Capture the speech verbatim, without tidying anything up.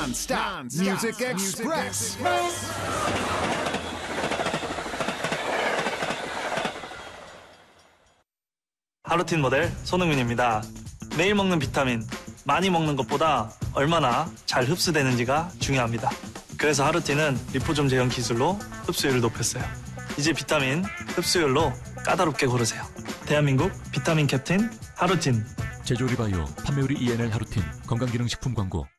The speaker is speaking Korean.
Non-stop Music Express. 하루틴 모델 손흥민입니다. 매일 먹는 비타민, 많이 먹는 것보다 얼마나 잘 흡수되는지가 중요합니다. 그래서 하루틴은 리포좀 제형 기술로 흡수율을 높였어요. 이제 비타민 흡수율로 까다롭게 고르세요. 대한민국 비타민 캡틴 하루틴. 제조리바이오 판매율이 이엔엘 하루틴 건강기능식품 광고.